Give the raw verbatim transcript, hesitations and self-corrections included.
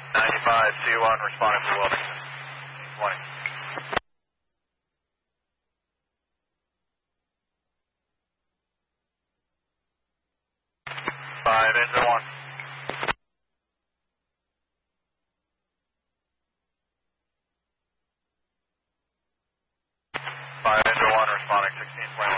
ninety-five T one responding for Wilmington. twenty. five engine one. five engine one responding sixteen point